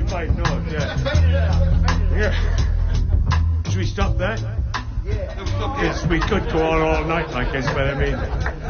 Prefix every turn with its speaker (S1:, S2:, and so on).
S1: 25 North, yeah. Yeah. Should we stop that?
S2: Yeah.
S1: Yes, we could go on all night like this, but I mean...